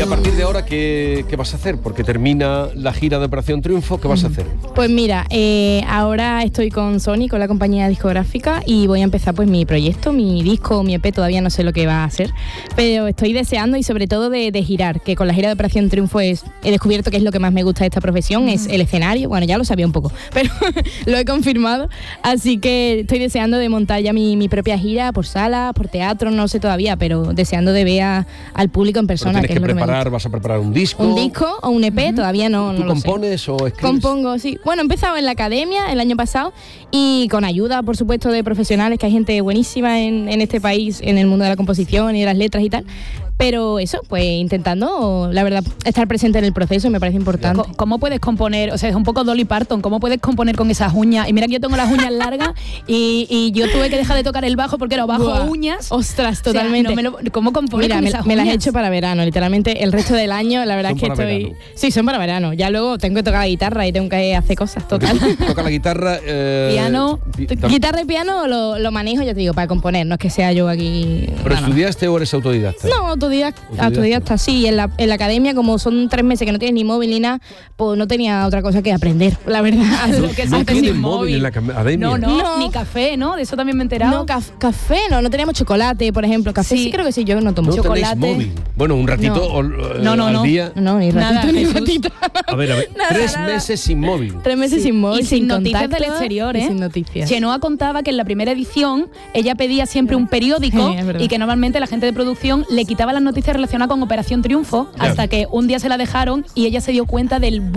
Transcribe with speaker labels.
Speaker 1: a partir de ahora, ¿qué vas a hacer? Porque termina la gira de Operación Triunfo, ¿qué vas a hacer?
Speaker 2: Pues mira, ahora estoy con Sony, con la compañía discográfica, y voy a empezar pues mi proyecto, mi disco, mi EP, todavía no sé lo que va a hacer, pero estoy deseando y sobre todo de girar, que con la gira de Operación Triunfo he descubierto que es lo que más me gusta de esta profesión, es el escenario. Bueno, ya lo sabía un poco, pero lo he confirmado, así que estoy deseando de montar ya mi propia gira por salas, por teatro, no sé todavía, pero deseando de ver al público en persona.
Speaker 1: ¿Tienes que preparar, vas a preparar un disco?
Speaker 2: Un disco o un EP, todavía no lo sé.
Speaker 1: ¿Tú compones o escribes?
Speaker 2: Compongo, sí. Bueno, he empezado en la academia el año pasado y con ayuda, por supuesto, de profesionales, que hay gente buenísima en este país, en el mundo de la composición y de las letras y tal. Pero eso, pues intentando, la verdad, estar presente en el proceso me parece importante.
Speaker 3: ¿Cómo puedes componer? O sea, es un poco Dolly Parton. ¿Cómo puedes componer con esas uñas? Y mira que yo tengo las uñas largas y yo tuve que dejar de tocar el bajo porque era bajo uñas.
Speaker 2: Ostras, totalmente.
Speaker 3: O sea, ¿cómo componer con esas uñas?
Speaker 2: Me las he hecho para verano, literalmente. El resto del año, la verdad es que estoy...
Speaker 1: Verano.
Speaker 2: Sí, son para verano. Ya luego tengo que tocar la guitarra y tengo que hacer cosas, total.
Speaker 1: Toca la guitarra...
Speaker 2: piano. Guitarra y piano lo manejo, ya te digo, para componer. No es que sea yo aquí...
Speaker 1: ¿Pero estudiaste o eres autodidacta?
Speaker 2: No, autodidacta, sí. En la academia, como son 3 meses que no tienes ni móvil ni nada, pues no tenía otra cosa que aprender, la verdad.
Speaker 1: No tienes móvil en la academia.
Speaker 3: No, ni café, ¿no? De eso también me he enterado.
Speaker 2: No, café no teníamos chocolate, por ejemplo. Café sí creo que sí, yo no tomo chocolate.
Speaker 1: Móvil. Bueno, un ratito al día.
Speaker 2: No, ni ratito,
Speaker 3: nada,
Speaker 2: ni ratito.
Speaker 1: A ver, 3 meses sin móvil.
Speaker 2: 3 meses sin móvil,
Speaker 3: y sin noticias del exterior,
Speaker 2: sin noticias.
Speaker 3: Chenoa contaba que en la primera edición ella pedía siempre un periódico y que normalmente la gente de producción le quitaba las noticias relacionadas con Operación Triunfo hasta que un día se la dejaron y ella se dio cuenta del